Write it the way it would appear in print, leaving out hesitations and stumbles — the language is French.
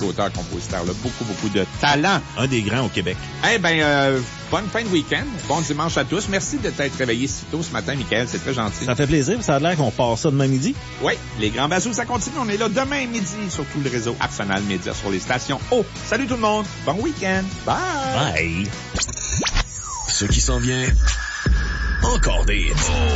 auteur-compositeur, là. Beaucoup de talent. Un des grands au Québec. Eh bonne fin de week-end. Bon dimanche à tous. Merci de t'être réveillé si tôt ce matin, Michael. C'est très gentil. Ça fait plaisir. Ça a l'air qu'on part ça demain midi. Oui, les grands bazous, ça continue. On est là demain midi sur tout le réseau Arsenal Média sur les stations O. Salut tout le monde. Bon week-end. Bye. Bye. Ce qui s'en vient, encore des hits.